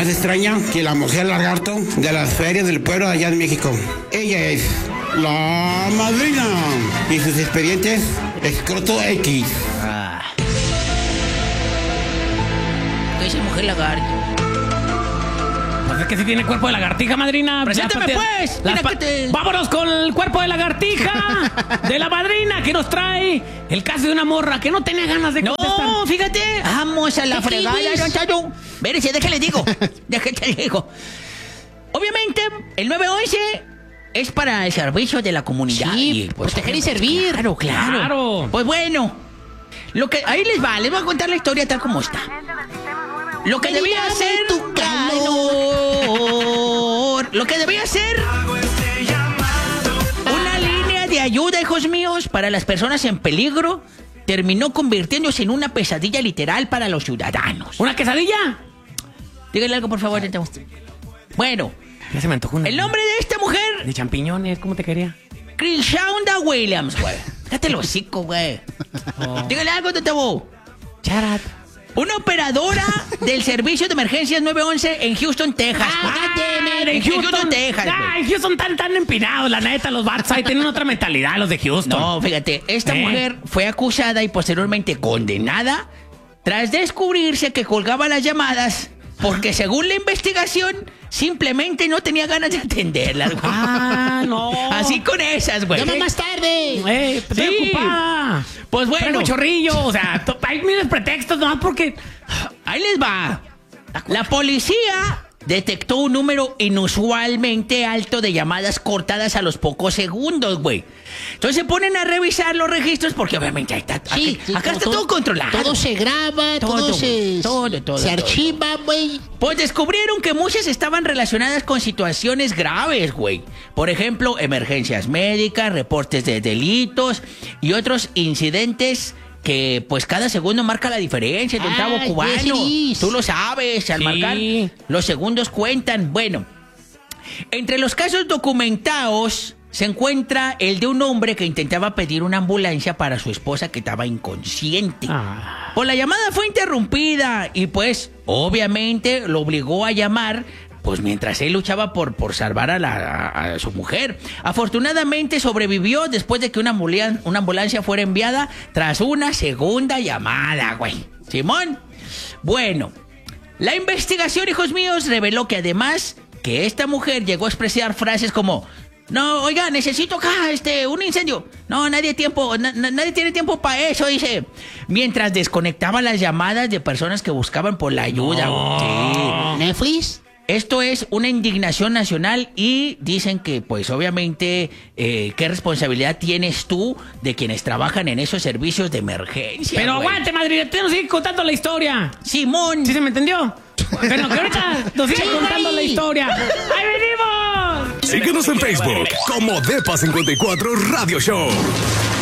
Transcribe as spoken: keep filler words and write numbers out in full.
más extraña que la mujer lagarto de las ferias del pueblo allá en México. Ella es la madrina y sus expedientes escroto X. Ah. ¿Qué dice mujer lagarto? Pues es que si tiene cuerpo de lagartija, madrina. ¡Preséntame, pues! Mira Mira que que te... Vámonos con el cuerpo de lagartija de la madrina que nos trae el caso de una morra que no tenía ganas de contestar. No, fíjate. Vamos a la ¿Qué fregada, quieres? don Chayo. Vérese, déjale digo. Déjale digo. Obviamente, el nueve once es para el servicio de la comunidad. Sí, proteger y servir. Claro, claro. Claro. Pues bueno, lo que ahí les va, les voy a contar la historia tal como está. Lo que debía Dame hacer tu calor. Lo que debía hacer una línea de ayuda, hijos míos, para las personas en peligro, terminó convirtiéndose en una pesadilla literal para los ciudadanos. ¿Una quesadilla? Dígale algo, por favor. Bueno, Ya se me antojó una. el nombre de esta mujer, De champiñones, ¿cómo te quería? Crishaunda Williams, güey. Cállate el hocico, güey. Oh. Dígale algo, Totabo. Charat. Una operadora del servicio de emergencias nueve once en Houston, Texas. Ah, en en Houston, Houston, Texas. Ah, güey. en Houston tan, tan empinados, la neta, los bats ahí tienen otra mentalidad, los de Houston. No, fíjate, esta ¿Eh? mujer fue acusada y posteriormente condenada tras descubrirse que colgaba las llamadas porque según la investigación simplemente no tenía ganas de atenderlas, güey. Ah, no. Así con esas, güey. Llama más tarde. Eh, estoy Sí. ocupada. Pues bueno. Traigo chorrillo, o sea, to- hay miles pretextos, nomás porque... Ahí les va. La policía detectó un número inusualmente alto de llamadas cortadas a los pocos segundos, güey. Entonces se ponen a revisar los registros porque obviamente ahí está, Sí, aquí- sí, acá está todo controlado. Todo se graba, todo, Todo, se, todo, todo, se todo. archiva, güey. Pues descubrieron que muchas estaban relacionadas con situaciones graves, güey. Por ejemplo, emergencias médicas, reportes de delitos y otros incidentes que pues cada segundo marca la diferencia de un Ay, cabo cubano. yes, Tú lo sabes, al Sí. marcar los segundos cuentan. Bueno, entre los casos documentados se encuentra el de un hombre que intentaba pedir una ambulancia para su esposa que estaba inconsciente. Ah. Pues la llamada fue interrumpida y pues obviamente lo obligó a llamar pues mientras él luchaba por, por salvar a, la, a, a su mujer. Afortunadamente sobrevivió después de que una, ambulan- una ambulancia fuera enviada tras una segunda llamada, güey. Simón. Bueno, la investigación, hijos míos, reveló que además que esta mujer llegó a expresar frases como: no, oiga, necesito acá este, un incendio. No, nadie tiempo, na- na- nadie tiene tiempo para eso, dice. Mientras desconectaba las llamadas de personas que buscaban por la ayuda. Sí. Netflix. Esto es una indignación nacional y dicen que, pues, obviamente, eh, ¿qué responsabilidad tienes tú de quienes trabajan en esos servicios de emergencia? Pero güey? aguante, madre, te nos sigue contando la historia. Simón. ¿Sí se me entendió? Pero que ahorita nos sigue Sí, contando güey. la historia. ¡Ahí venimos! Síguenos en Facebook como Depa cincuenta y cuatro Radio Show.